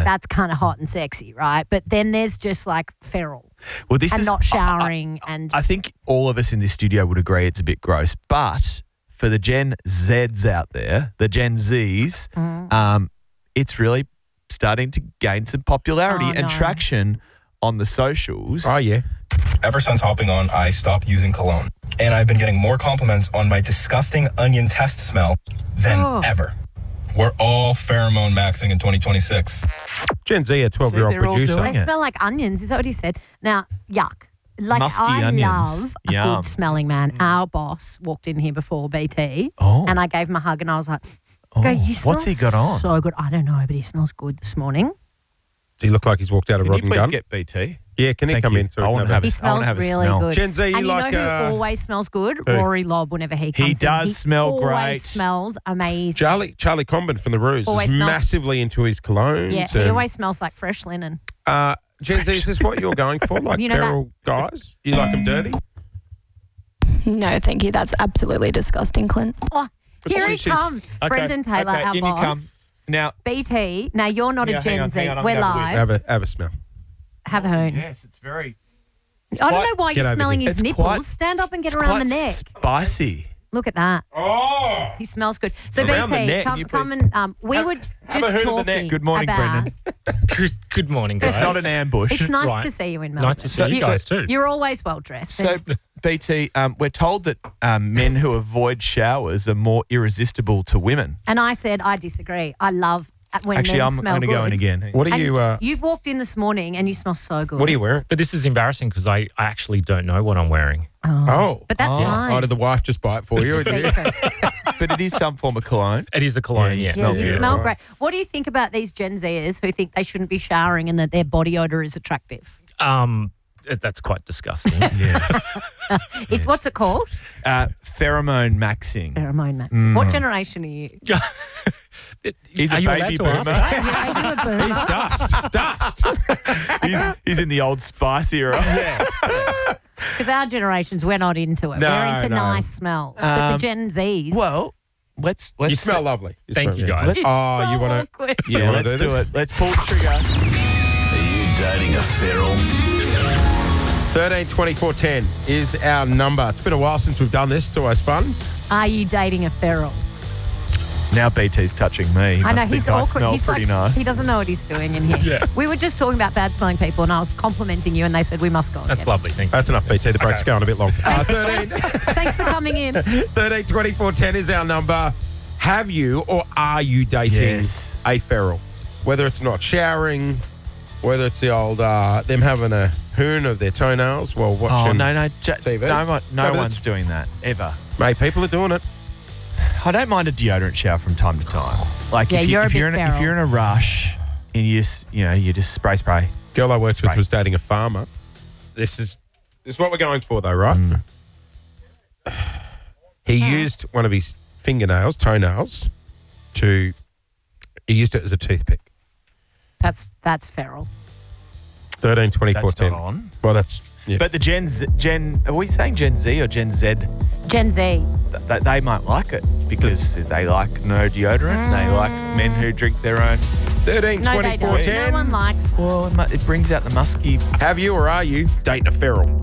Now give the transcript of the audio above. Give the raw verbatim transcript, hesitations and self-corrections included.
like that's kind of hot and sexy, right? But then there's just like feral Well, this and is not showering I, I, and I think all of us in this studio would agree it's a bit gross, but for the Gen Zs out there, the Gen Zs, Mm. um, it's really starting to gain some popularity Oh, and no. traction on the socials. Oh, yeah. Ever since hopping on, I stopped using cologne. And I've been getting more compliments on my disgusting onion test smell than Oh. ever. We're all pheromone maxing in twenty twenty-six. Gen Z, a twelve-year-old See, they're all producer. doing they it. smell like onions. Is that what he said? Now, yuck. Like Musky I onions. love a Yum. good smelling man. Our boss walked in here before B T, Oh. and I gave him a hug, and I was like, Oh, "Go, you smell what's he got on? so good." I don't know, but he smells good this morning. Does he look like he's walked out of Can you Rod and please Gun? get B T? Yeah, can he Thank come you. in? So I we wanna can have He a- I smells wanna have a really smell. good. Gen Z, you and you like, know who uh, always smells good? who? Rory Lobb. Whenever he He comes in, does he smell always great. Smells amazing. Charlie Charlie Combin from the Ruse Always is smells- massively into his colognes. Yeah, he and, always smells like fresh linen. Uh, Gen Z, is this what you're going for? Like You know that- feral guys? You like them dirty? No, thank you. That's absolutely disgusting, Clint. Oh, here he she's- comes, Okay, Brendan Taylor, okay, our in boss. you come. Now, B T. Now you're not Yeah, a hang Gen on, Z. hang on, I'm We're gonna have a live. Have a have a smell. Have a hoon. yes, it's very. I don't know why Get you're over smelling here. his It's nipples. quite- Stand up and get It's around quite the neck. spicy. Look at that. Oh! He smells good. So Around the B T, neck, come, you come please. and um, we Have- were have a just hoon of the talking. neck. Good morning, about, Brendan. Good, good morning, guys. It's not an ambush. It's nice Right. to see you in Melbourne. Nice to see you guys too. You're always well dressed. So, B T, um, we're told that um, men who avoid showers are more irresistible to women. and I said I disagree. I love when Actually, men I'm smell going to good. go in again. What are And you? Uh, you've walked in this morning and you smell so good. what are you wearing? But this is embarrassing because I, I actually don't know what I'm wearing. Oh. Oh, But that's Oh. fine. Oh, did the wife just buy it for you? It's or a did you? secret. But it is some form of cologne. It is a cologne, Yeah, you yeah. Yeah, smell you beautiful. smell great. What do you think about these Gen Zers who think they shouldn't be showering and that their body odor is attractive? Um, it- that's quite disgusting. Yes. It's what's it called? uh, pheromonPheromone Pheromone max. Mm. What generation are you? He's Are a you allowed baby to ask boomer. that? Are you a boomer? He's dust. Dust. he's, he's in the old Spice era. Yeah. Because our generations, we're not into it. No, we're into no. nice smells. but the Um, Gen Zs. Well, let's let's You smell lovely. Thank smell you, good. guys. Let- It's oh, so you want to? awkward. you yeah, wanna let's do do, this? it. Let's pull the trigger. Are you dating a feral? Thirteen twenty four ten is our number. It's been a while since we've done this. It's always fun. Are you dating a feral? Now B T's touching me. He I know must he's think I awkward. smell he's pretty like, nice. He doesn't know what he's doing in here. Yeah. We were just talking about bad smelling people, and I was complimenting you, and they said we must go. That's again. lovely. Thank you. That's enough, B T. The break's Okay. going a bit long. Uh, Thanks, thanks for coming in. thirteen twenty four ten is our number. Have you or are you dating Yes. a feral? Whether it's not showering, whether it's the old uh, them having a hoon of their toenails while watching. Oh, no, no. J- T V? No, one- No, no but one's it's- doing that, ever. Mate, people are doing it. I don't mind a deodorant shower from time to time. Like Yeah, if, you, you're a if, bit you're in a, if feral. you're in a rush and you just, you know, you just spray, spray. Girl I worked with Right. was dating a farmer. This is this is what we're going for, though, right? Mm. He used one of his fingernails, toenails, to. He used it as a toothpick. That's that's feral. Thirteen twenty four That's not ten. on. Well, that's yeah. But the Gen Z, Gen, are we saying Gen Z or Gen Z? Gen Z. Th- th- they might like it because they like no deodorant. They like men who drink their own. Thirteen No, twenty they four don't. ten. No one likes. Well, it mu- it brings out the musky. Have you or are you dating a feral?